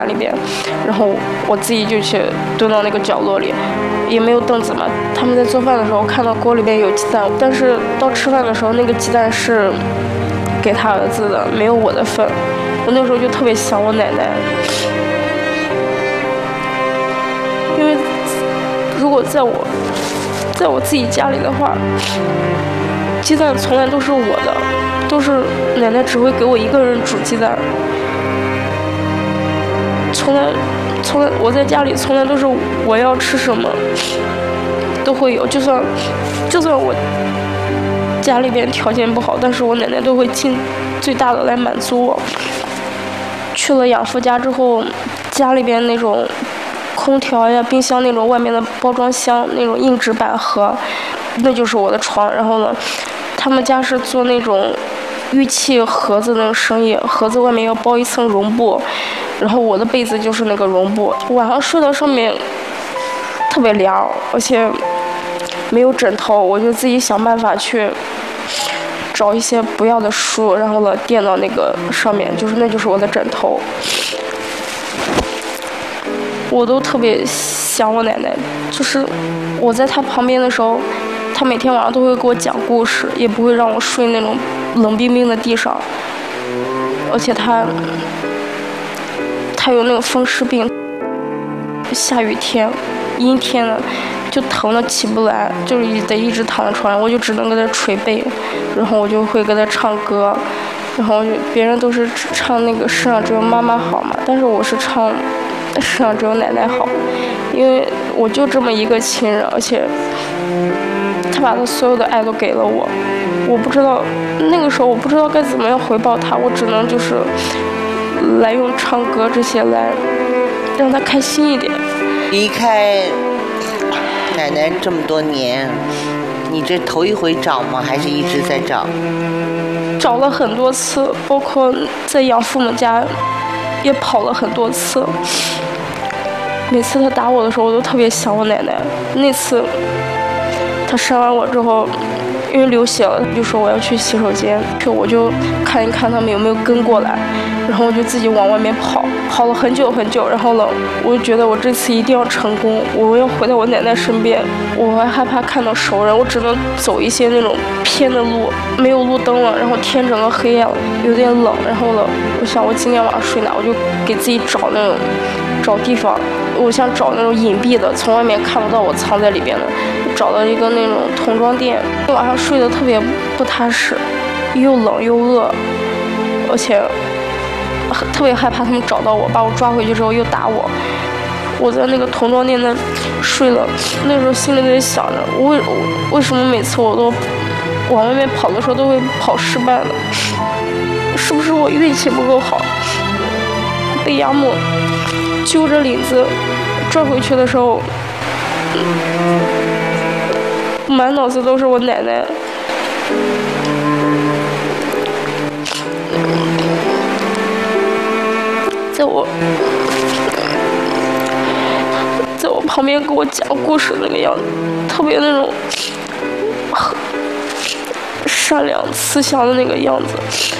里边，然后我自己就去蹲到那个角落里，也没有凳子嘛。他们在做饭的时候看到锅里边有鸡蛋，但是到吃饭的时候那个鸡蛋是给他儿子的，没有我的份。我那时候就特别想我奶奶，因为如果在我自己家里的话，鸡蛋从来都是我的，都是奶奶只会给我一个人煮鸡蛋。从来我在家里从来都是我要吃什么都会有，就算我家里边条件不好，但是我奶奶都会尽最大的来满足我。去了养父家之后，家里边那种空调呀、冰箱那种外面的包装箱那种硬纸板盒，那就是我的床。然后呢，他们家是做那种玉器盒子那种生意，盒子外面要包一层绒布，然后我的被子就是那个绒布，晚上睡到上面特别凉，而且没有枕头，我就自己想办法去找一些不要的书，然后呢垫到那个上面，那就是我的枕头。我都特别想我奶奶，就是我在她旁边的时候，她每天晚上都会给我讲故事，也不会让我睡那种冷冰冰的地上，而且她有那个风湿病，下雨天、阴天了就疼得起不来，就是得一直躺在床上，我就只能给她捶背，然后我就会给她唱歌，然后别人都是唱那个世上只有妈妈好嘛，但是我是唱世上只有奶奶好，因为我就这么一个亲人，而且她把她所有的爱都给了我，我不知道那个时候我不知道该怎么样回报她，我只能就是来用唱歌这些来让她开心一点。 离开奶奶这么多年，你这头一回找吗？还是一直在找？ 找了很多次，包括在养父母家也跑了很多次。每次他打我的时候，我都特别想我奶奶。那次他扇完我之后，因为流血了，就说我要去洗手间，我就看一看他们有没有跟过来，然后我就自己往外面跑了很久很久，然后呢，我就觉得我这次一定要成功，我要回到我奶奶身边。我还害怕看到熟人，我只能走一些那种偏的路，没有路灯了，然后天整个黑暗了，有点冷，然后呢，我想我今天晚上睡哪，我就给自己找地方，我想找那种隐蔽的，从外面看不到我藏在里边的，找到一个那种童装店。晚上睡得特别不踏实，又冷又饿，而且特别害怕他们找到我，把我抓回去之后又打我。我在那个童装店那睡了，那时候心里在想着，为什么每次我都往外面跑的时候都会跑失败了？是不是我运气不够好？被养母揪着领子拽回去的时候，满脑子都是我奶奶。在我旁边给我讲故事那个样子，特别那种善良慈祥的那个样子。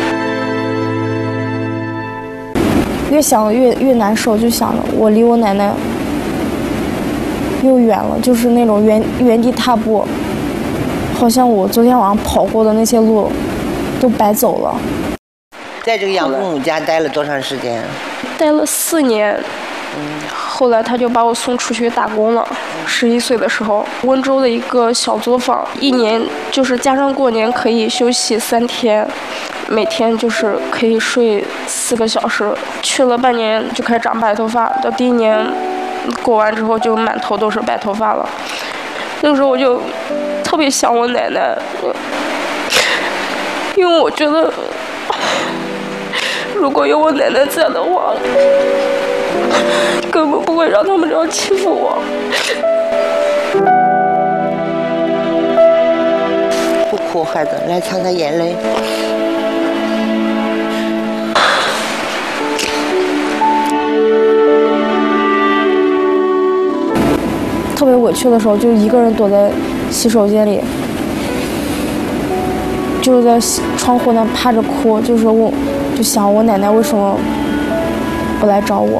越想越难受，就想着我离我奶奶又远了，就是那种原地踏步，好像我昨天晚上跑过的那些路都白走了。 在这个养父母家待了多长时间？ 待了4年。后来他就把我送出去打工了。11岁的时候，温州的一个小作坊，1年就是加上过年可以休息3天，每天就是可以睡4个小时。去了半年就开始长白头发，到第1年过完之后就满头都是白头发了。那个时候我就特别想我奶奶，因为我觉得如果有我奶奶在的话，根本不会让他们这样欺负我。 不哭，孩子，来擦擦眼泪。 特别委屈的时候，就一个人躲在洗手间里，就是在窗户那趴着哭，就想我奶奶为什么不来找我。